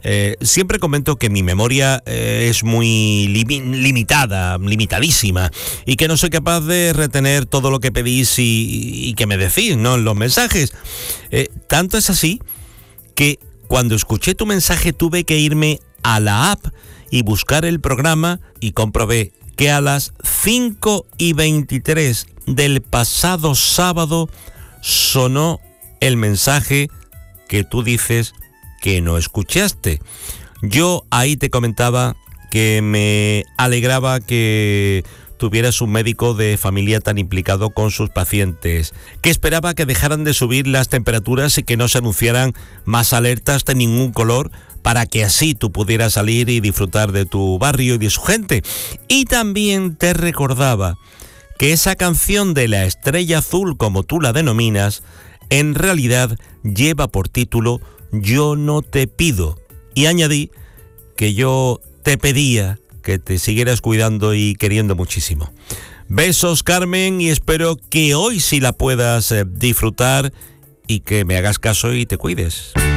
Siempre comento que mi memoria es muy limitadísima, y que no soy capaz de retener todo lo que pedís y que me decís, ¿no?, en los mensajes. Tanto es así que cuando escuché tu mensaje tuve que irme a la app y buscar el programa, y comprobé que a las 5:23 del pasado sábado sonó el mensaje que tú dices que no escuchaste. Yo ahí te comentaba que me alegraba que tuvieras un médico de familia tan implicado con sus pacientes, que esperaba que dejaran de subir las temperaturas y que no se anunciaran más alertas de ningún color, para que así tú pudieras salir y disfrutar de tu barrio y de su gente. Y también te recordaba que esa canción de la estrella azul, como tú la denominas, en realidad lleva por título Yo no te pido. Y añadí que yo te pedía que te siguieras cuidando y queriendo muchísimo. Besos, Carmen, y espero que hoy sí la puedas disfrutar y que me hagas caso y te cuides.